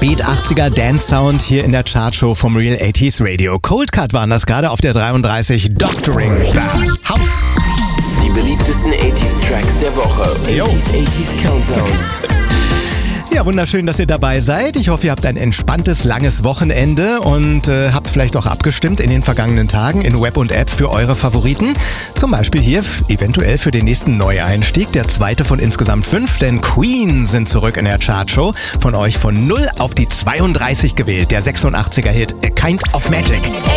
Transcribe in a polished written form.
Upbeat 80er Dance Sound hier in der Chartshow vom Real 80s Radio. Cold Cut waren das gerade auf der 33. Doctoring the House. Die beliebtesten 80s Tracks der Woche. 80s Countdown. Ja, wunderschön, dass ihr dabei seid. Ich hoffe, ihr habt ein entspanntes, langes Wochenende und habt vielleicht auch abgestimmt in den vergangenen Tagen in Web und App für eure Favoriten. Zum Beispiel hier eventuell für den nächsten Neueinstieg, der zweite von insgesamt 5, denn Queen sind zurück in der Chartshow. Von euch von 0 auf die 32 gewählt, der 86er-Hit A Kind of Magic.